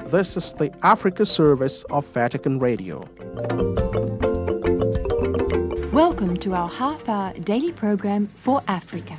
This is the Africa service of Vatican Radio. Welcome to our half-hour daily program for Africa.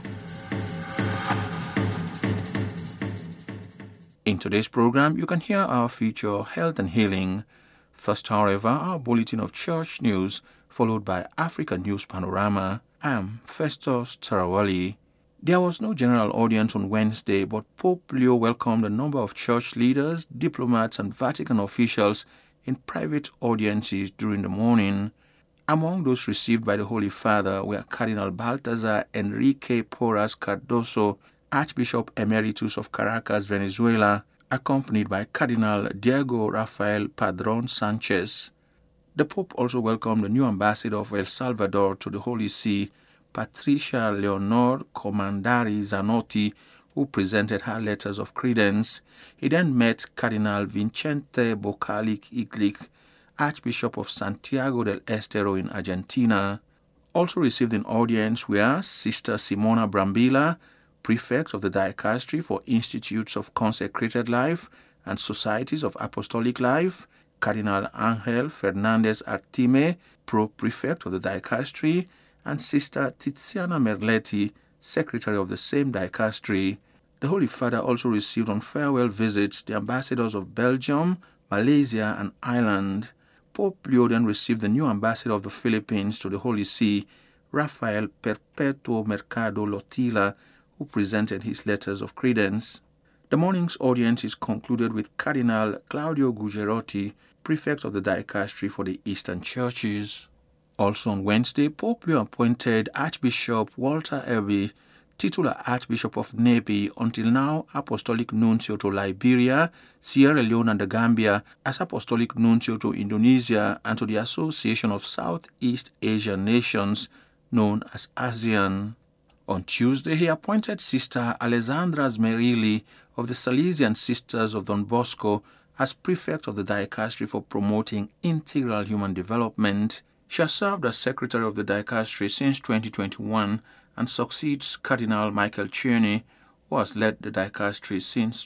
In today's program, you can hear our feature Health and Healing. First, however, our bulletin of church news, followed by Africa News Panorama. I am Festus Tarawali. There was no general audience on Wednesday, but Pope Leo welcomed a number of church leaders, diplomats, and Vatican officials in private audiences during the morning. Among those received by the Holy Father were Cardinal Baltasar Enrique Porras Cardoso, Archbishop Emeritus of Caracas, Venezuela, accompanied by Cardinal Diego Rafael Padron Sanchez. The Pope also welcomed the new ambassador of El Salvador to the Holy See, Patricia Leonor Comandari Zanotti, who presented her letters of credence. He then met Cardinal Vicente Bocalic Iglic, Archbishop of Santiago del Estero in Argentina. Also received in audience were Sister Simona Brambilla, Prefect of the Dicastery for Institutes of Consecrated Life and Societies of Apostolic Life, Cardinal Angel Fernandez Artime, Pro-Prefect of the Dicastery, and Sister Tiziana Merletti, Secretary of the same Dicastery. The Holy Father also received on farewell visits the ambassadors of Belgium, Malaysia, and Ireland. Pope Leo then received the new ambassador of the Philippines to the Holy See, Rafael Perpetuo Mercado Lotila, who presented his letters of credence. The morning's audience is concluded with Cardinal Claudio Gugerotti, Prefect of the Dicastery for the Eastern Churches. Also on Wednesday, Pope Leo appointed Archbishop Walter Eby, titular Archbishop of Nepi, until now Apostolic Nuncio to Liberia, Sierra Leone and the Gambia, as Apostolic Nuncio to Indonesia and to the Association of Southeast Asian Nations, known as ASEAN. On Tuesday, he appointed Sister Alessandra Smerili of the Salesian Sisters of Don Bosco as Prefect of the Dicastery for Promoting Integral Human Development. She has served as Secretary of the Dicastery since 2021 and succeeds Cardinal Michael Cioni, who has led the Dicastery since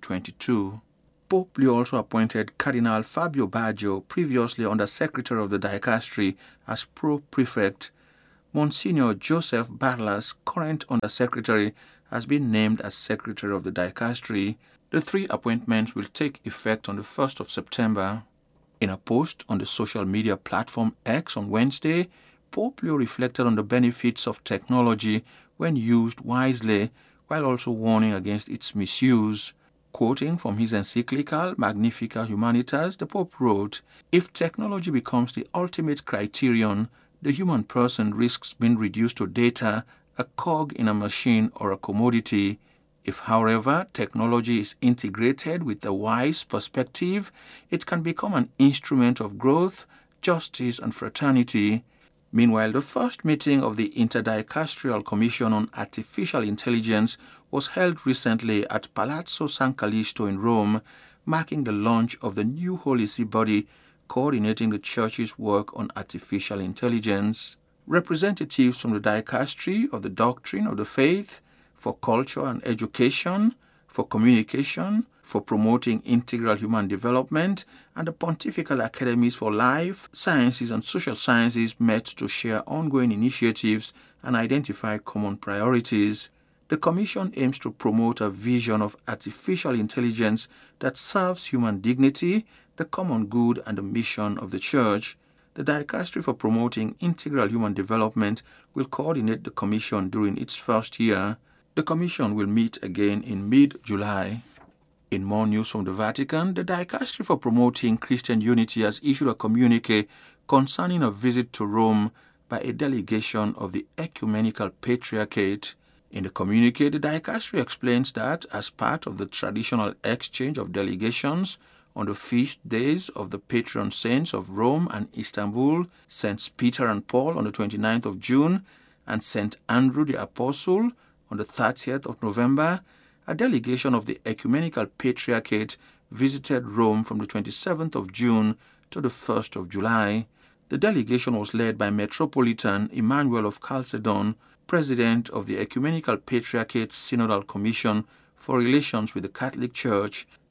2022. Pope Leo also appointed Cardinal Fabio Baggio, previously Under Secretary of the Dicastery, as Pro-Prefect. Monsignor Joseph Barlas, current Under Secretary, has been named as Secretary of the Dicastery. The three appointments will take effect on the 1st of September. In a post on the social media platform X on Wednesday, Pope Leo reflected on the benefits of technology when used wisely, while also warning against its misuse. Quoting from his encyclical Magnificat Humanitas, the Pope wrote, "If technology becomes the ultimate criterion, the human person risks being reduced to data, a cog in a machine or a commodity. If, however, technology is integrated with a wise perspective, it can become an instrument of growth, justice, and fraternity." Meanwhile, the first meeting of the Interdicasterial Commission on Artificial Intelligence was held recently at Palazzo San Callisto in Rome, marking the launch of the new Holy See body coordinating the Church's work on artificial intelligence. Representatives from the Dicastery of the Doctrine of the Faith, for Culture and Education, for Communication, for Promoting Integral Human Development, and the Pontifical Academies for Life, Sciences and Social Sciences met to share ongoing initiatives and identify common priorities. The Commission aims to promote a vision of artificial intelligence that serves human dignity, the common good, and the mission of the Church. The Dicastery for Promoting Integral Human Development will coordinate the Commission during its first year. The Commission will meet again in mid-July. In more news from the Vatican, the Dicastery for Promoting Christian Unity has issued a communiqué concerning a visit to Rome by a delegation of the Ecumenical Patriarchate. In the communiqué, the Dicastery explains that as part of the traditional exchange of delegations on the feast days of the patron saints of Rome and Istanbul, Saints Peter and Paul on the 29th of June and St. Andrew the Apostle on the 30th of November, a delegation of the Ecumenical Patriarchate visited Rome from the 27th of June to the 1st of July. The delegation was led by Metropolitan Emmanuel of Chalcedon, President of the Ecumenical Patriarchate Synodal Commission for Relations with the Catholic Church.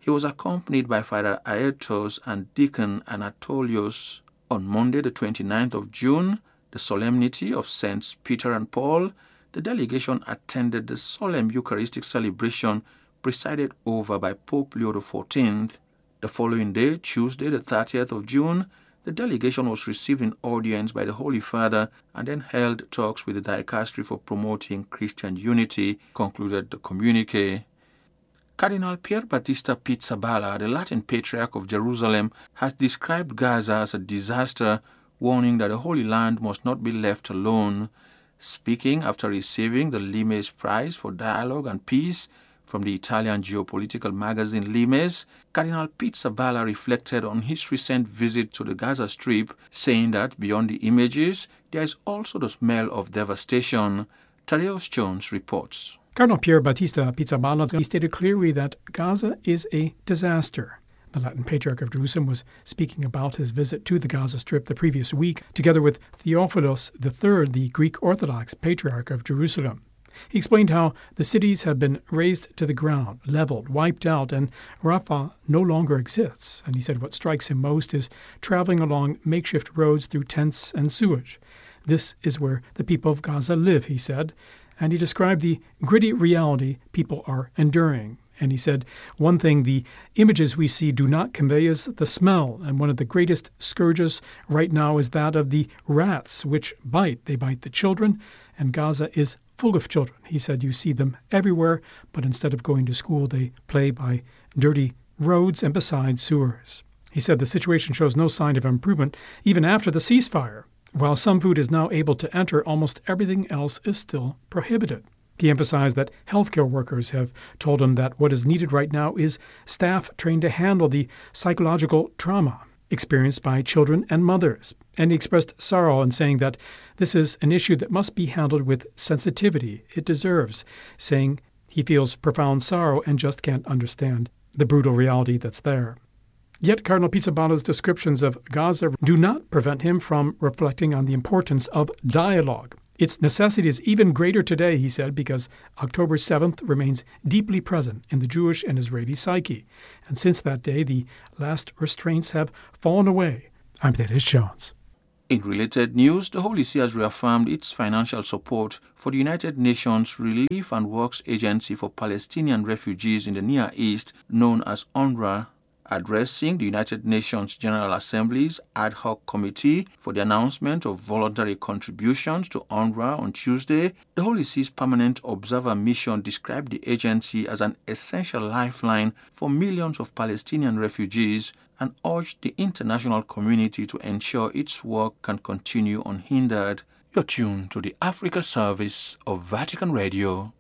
He was accompanied by Father Aetos and Deacon Anatolios. On Monday, the 29th of June, the solemnity of Saints Peter and Paul, the delegation attended the solemn Eucharistic celebration presided over by Pope Leo XIV. The following day, Tuesday, the 30th of June, the delegation was received in audience by the Holy Father and then held talks with the Dicastery for Promoting Christian Unity, concluded the communique. Cardinal Pier Battista Pizzaballa, the Latin Patriarch of Jerusalem, has described Gaza as a disaster, warning that the Holy Land must not be left alone. Speaking after receiving the Limes Prize for Dialogue and Peace from the Italian geopolitical magazine Limes, Cardinal Pizzaballa reflected on his recent visit to the Gaza Strip, saying that beyond the images, there is also the smell of devastation. Thaddeus Jones reports. Cardinal Pier Battista Pizzaballa stated clearly that Gaza is a disaster. The Latin Patriarch of Jerusalem was speaking about his visit to the Gaza Strip the previous week, together with Theophilos III, the Greek Orthodox Patriarch of Jerusalem. He explained how the cities have been razed to the ground, leveled, wiped out, and Rafah no longer exists. And he said what strikes him most is traveling along makeshift roads through tents and sewage. This is where the people of Gaza live, he said. And he described the gritty reality people are enduring. And he said, one thing the images we see do not convey is the smell. And one of the greatest scourges right now is that of the rats, which bite. They bite the children, and Gaza is full of children. He said you see them everywhere, but instead of going to school, they play by dirty roads and beside sewers. He said the situation shows no sign of improvement even after the ceasefire. While some food is now able to enter, almost everything else is still prohibited. He emphasized that healthcare workers have told him that what is needed right now is staff trained to handle the psychological trauma experienced by children and mothers. And he expressed sorrow in saying that this is an issue that must be handled with sensitivity it deserves, saying he feels profound sorrow and just can't understand the brutal reality that's there. Yet Cardinal Pizzaballa's descriptions of Gaza do not prevent him from reflecting on the importance of dialogue. Its necessity is even greater today, he said, because October 7th remains deeply present in the Jewish and Israeli psyche. And since that day, the last restraints have fallen away. I'm Thaddeus Jones. In related news, the Holy See has reaffirmed its financial support for the United Nations Relief and Works Agency for Palestinian Refugees in the Near East, known as UNRWA. Addressing the United Nations General Assembly's ad hoc committee for the announcement of voluntary contributions to UNRWA on Tuesday, the Holy See's Permanent Observer Mission described the agency as an essential lifeline for millions of Palestinian refugees and urged the international community to ensure its work can continue unhindered. You're tuned to the Africa Service of Vatican Radio.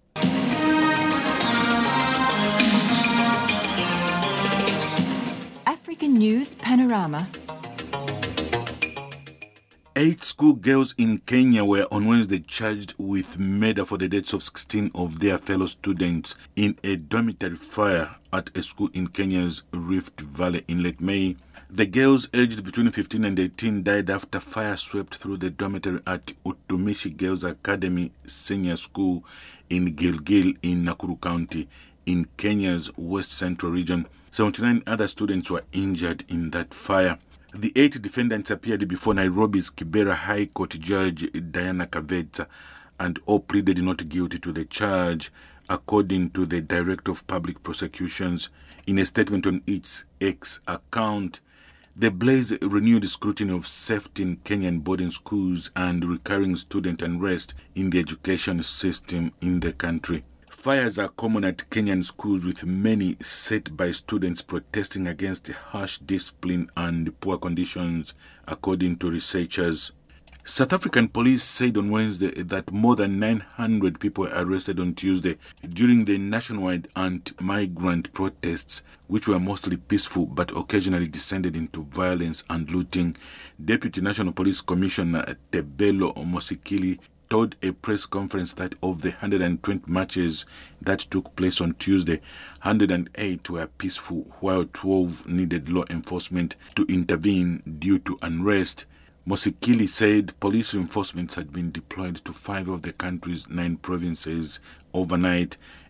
African News Panorama. 8 schoolgirls in Kenya were on Wednesday charged with murder for the deaths of 16 of their fellow students in a dormitory fire at a school in Kenya's Rift Valley in late May. The girls aged between 15 and 18 died after fire swept through the dormitory at Utumishi Girls Academy Senior School in Gilgil in Nakuru County in Kenya's West Central region. 79 other students were injured in that fire. The 8 defendants appeared before Nairobi's Kibera High Court Judge Diana Kaveta and all pleaded not guilty to the charge, according to the Director of Public Prosecutions. In a statement on its X account, the blaze renewed scrutiny of safety in Kenyan boarding schools and recurring student unrest in the education system in the country. Fires are common at Kenyan schools, with many set by students protesting against harsh discipline and poor conditions, according to researchers. South African police said on Wednesday that more than 900 people were arrested on Tuesday during the nationwide anti-migrant protests, which were mostly peaceful but occasionally descended into violence and looting. Deputy National Police Commissioner Tebelo Mosikili told a press conference that of the 120 marches that took place on Tuesday, 108 were peaceful, while 12 needed law enforcement to intervene due to unrest. Mosikili said police reinforcements had been deployed to 5 of the country's 9 provinces overnight,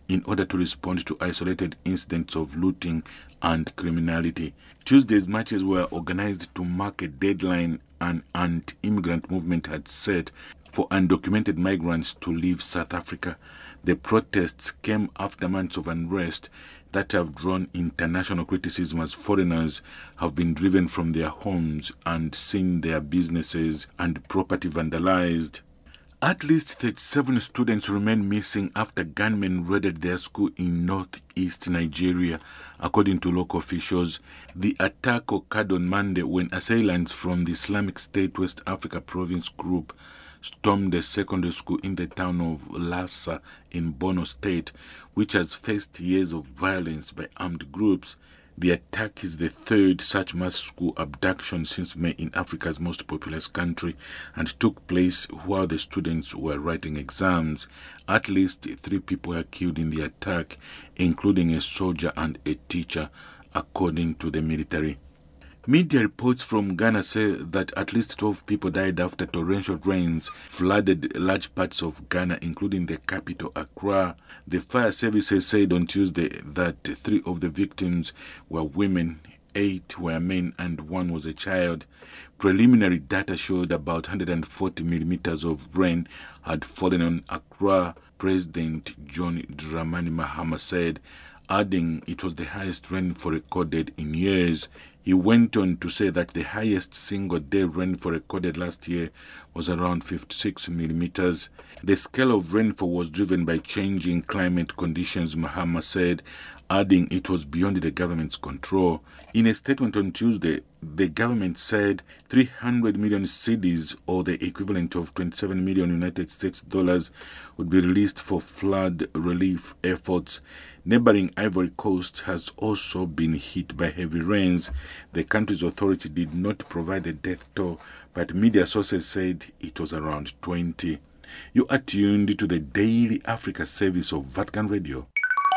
in order to respond to isolated incidents of looting and criminality. Tuesday's marches were organized to mark a deadline an anti-immigrant movement had set for undocumented migrants to leave South Africa. The protests came after months of unrest that have drawn international criticism as foreigners have been driven from their homes and seen their businesses and property vandalized. At least 37 students remain missing after gunmen raided their school in northeast Nigeria, according to local officials. The attack occurred on Monday when assailants from the Islamic State West Africa Province group stormed a secondary school in the town of Lassa in Borno State, which has faced years of violence by armed groups. The attack is the third such mass school abduction since May in Africa's most populous country and took place while the students were writing exams. At least 3 people were killed in the attack, including a soldier and a teacher, according to the military. Media reports from Ghana say that at least 12 people died after torrential rains flooded large parts of Ghana, including the capital, Accra. The fire services said on Tuesday that 3 of the victims were women, 8 were men, and 1 was a child. Preliminary data showed about 140 millimeters of rain had fallen on Accra, President John Dramani Mahama said, adding it was the highest rainfall recorded in years. He went on to say that the highest single-day rainfall recorded last year was around 56 millimeters. The scale of rainfall was driven by changing climate conditions, Mahama said, adding it was beyond the government's control. In a statement on Tuesday, the government said 300 million cedis, or the equivalent of 27 million United States dollars, would be released for flood relief efforts. Neighboring Ivory Coast has also been hit by heavy rains. The country's authority did not provide a death toll, but media sources said it was around 20. You are tuned to the Daily Africa service of Vatican Radio.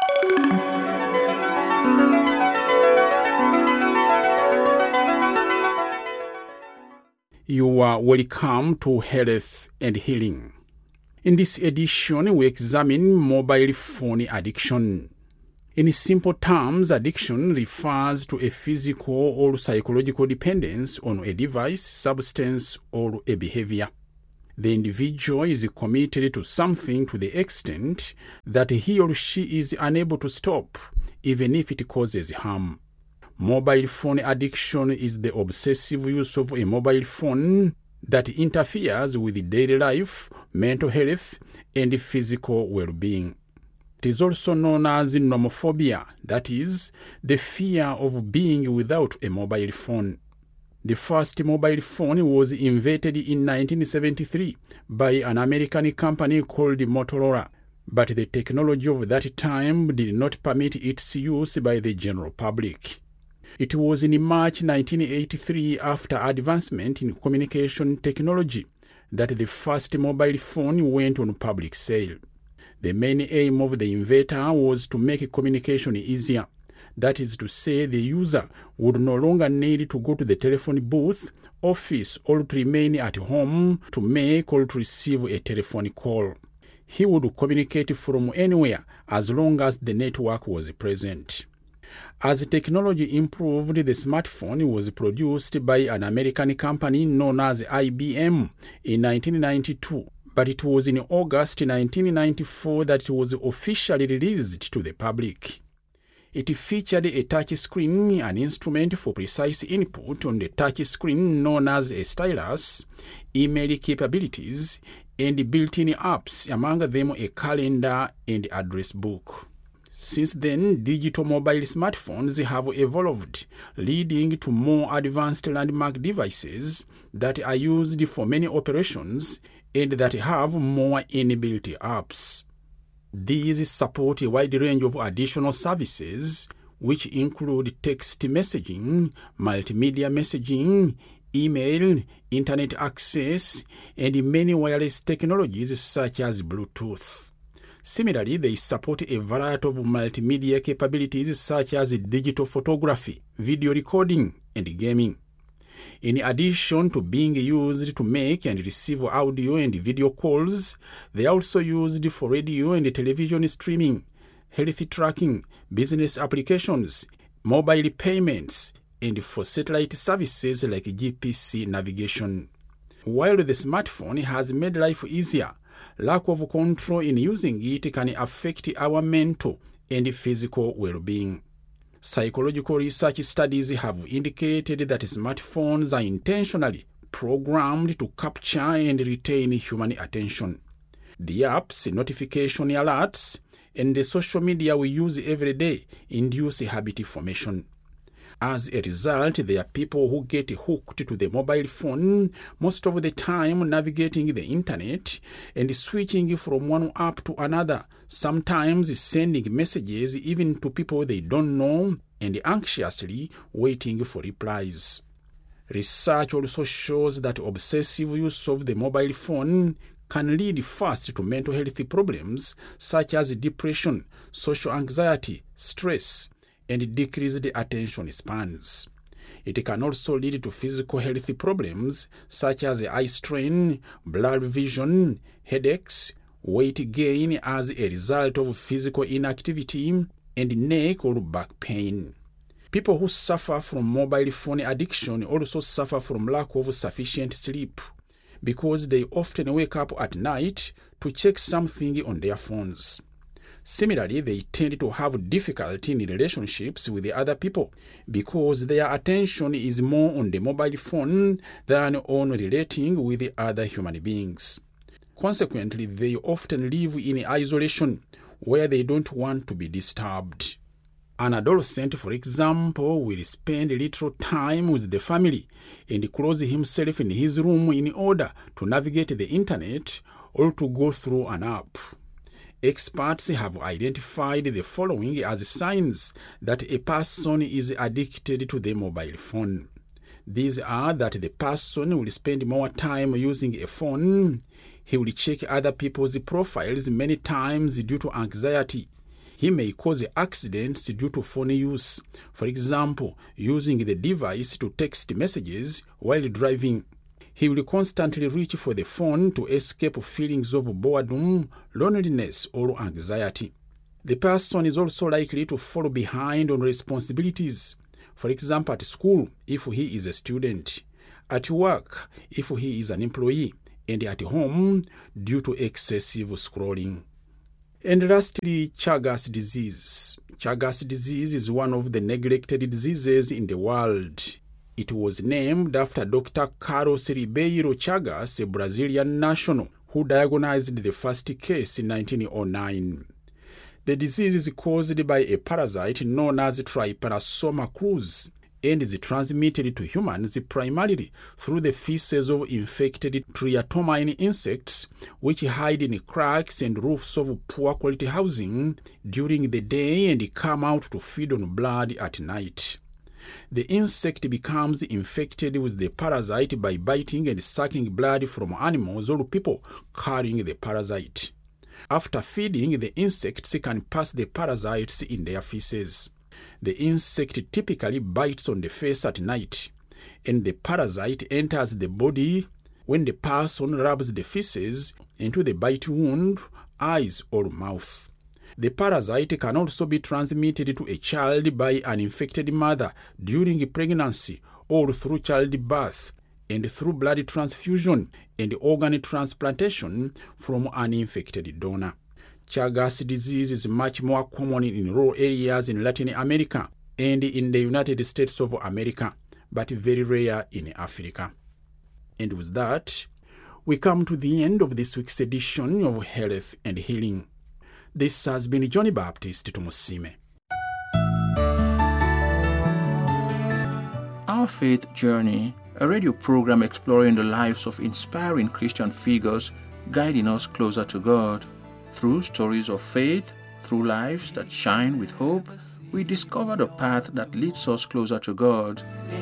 You are welcome to Health and Healing. In this edition, we examine mobile phone addiction. In simple terms, addiction refers to a physical or psychological dependence on a device, substance, or a behavior. The individual is committed to something to the extent that he or she is unable to stop, even if it causes harm. Mobile phone addiction is the obsessive use of a mobile phone that interferes with daily life, mental health, and physical well-being. It is also known as nomophobia, that is, the fear of being without a mobile phone. The first mobile phone was invented in 1973 by an American company called Motorola, but the technology of that time did not permit its use by the general public. It was in March 1983, after advancement in communication technology, that the first mobile phone went on public sale. The main aim of the inventor was to make communication easier. That is to say, the user would no longer need to go to the telephone booth, office, or to remain at home to make or to receive a telephone call. He would communicate from anywhere as long as the network was present. As technology improved, the smartphone was produced by an American company known as IBM in 1992, but it was in August 1994 that it was officially released to the public. It featured a touch screen, an instrument for precise input on the touch screen known as a stylus, email capabilities, and built-in apps, among them a calendar and address book. Since then, digital mobile smartphones have evolved, leading to more advanced landmark devices that are used for many operations and that have more inbuilt apps. These support a wide range of additional services, which include text messaging, multimedia messaging, email, internet access, and many wireless technologies such as Bluetooth. Similarly, they support a variety of multimedia capabilities such as digital photography, video recording, and gaming. In addition to being used to make and receive audio and video calls, they are also used for radio and television streaming. health tracking, business applications, mobile payments, and for satellite services like GPS navigation. While the smartphone has made life easier, lack of control in using it can affect our mental and physical well-being. Psychological research studies have indicated that smartphones are intentionally programmed to capture and retain human attention. The apps, notification alerts, and the social media we use every day induce habit formation. As a result, there are people who get hooked to the mobile phone most of the time, navigating the internet and switching from one app to another, sometimes sending messages even to people they don't know and anxiously waiting for replies. Research also shows that obsessive use of the mobile phone can lead first to mental health problems such as depression, social anxiety, stress, and decreased attention spans. It can also lead to physical health problems such as eye strain, blurred vision, headaches, weight gain as a result of physical inactivity, and neck or back pain. People who suffer from mobile phone addiction also suffer from lack of sufficient sleep because they often wake up at night to check something on their phones. Similarly, they tend to have difficulty in relationships with other people because their attention is more on the mobile phone than on relating with other human beings. Consequently, they often live in isolation where they don't want to be disturbed. An adolescent, for example, will spend little time with the family and close himself in his room in order to navigate the internet or to go through an app. Experts have identified the following as signs that a person is addicted to the mobile phone. These are that the person will spend more time using a phone, he will check other people's profiles many times due to anxiety, he may cause accidents due to phone use, for example, using the device to text messages while driving. He will constantly reach for the phone to escape feelings of boredom, loneliness, or anxiety. The person is also likely to fall behind on responsibilities, for example, at school if he is a student, at work if he is an employee, and at home due to excessive scrolling. And lastly, Chagas disease. Chagas disease is one of the neglected diseases in the world. It was named after Dr. Carlos Ribeiro Chagas, a Brazilian national who diagnosed the first case in 1909. The disease is caused by a parasite known as Trypanosoma cruzi and is transmitted to humans primarily through the feces of infected triatomine insects, which hide in cracks and roofs of poor quality housing during the day and come out to feed on blood at night. The insect becomes infected with the parasite by biting and sucking blood from animals or people carrying the parasite. After feeding, the insects can pass the parasites in their feces. The insect typically bites on the face at night, and the parasite enters the body when the person rubs the feces into the bite wound, eyes, or mouth. The parasite can also be transmitted to a child by an infected mother during pregnancy or through childbirth, and through blood transfusion and organ transplantation from an infected donor. Chagas disease is much more common in rural areas in Latin America and in the United States of America, but very rare in Africa. And with that, we come to the end of this week's edition of Health and Healing. This has been Johnny Baptist Tumusime. Our Faith Journey, a radio program exploring the lives of inspiring Christian figures guiding us closer to God. Through stories of faith, through lives that shine with hope, we discover the path that leads us closer to God.